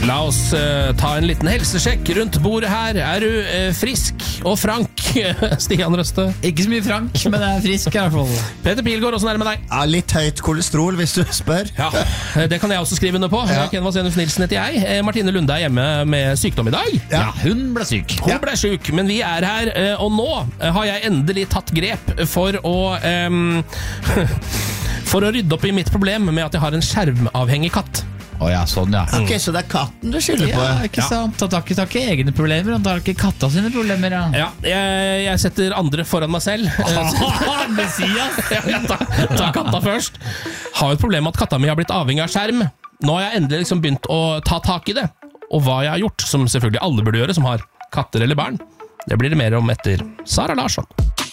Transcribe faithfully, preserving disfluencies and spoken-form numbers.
La oss uh, ta en liten helsesjekk rundt bordet her. Er du uh, frisk og frank, Stian Røste? Ikke så mye frank, men det er frisk i hvert fall. Peter Pilgaard, hvordan er det med deg? Ja, litt høyt kolesterol, hvis du spør. Ja, det kan jeg også skrive under på. Ja. Ken Vasenus Nilsen heter jeg. Eh, Martine Lunde er hjemme med sykdom i dag. Ja, hun ble syk. Hun ble syk, men vi er her, og nå har jeg endelig tatt grep for å um, for å rydde opp i mitt problem med at jeg har en skjermavhengig katt. Å ja, sånn ja. Ok, så det er katten du skylder på? Ja, ikke sant. Han tar ikke, tar ikke egne problemer, han tar ikke katta sine problemer. Ja, ja jeg, jeg setter andre foran meg selv. Messias! Jeg tar, tar katta først. Har jo et problem med at katta mi har blitt avhengig av skjerm. Nå har jeg endelig liksom begynt å ta tak i det. Og hva jeg har gjort, som selvfølgelig alle burde gjøre som har katter eller barn. Det blir det mer om etter Sara Larsson.